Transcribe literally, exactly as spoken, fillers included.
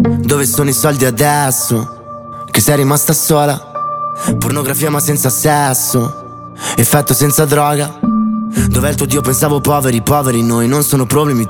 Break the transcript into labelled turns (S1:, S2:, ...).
S1: Dove sono i soldi adesso? Che sei rimasta sola? Pornografia ma senza sesso, effetto senza droga. Dov'è il tuo Dio? Pensavo poveri, poveri noi. Non sono problemi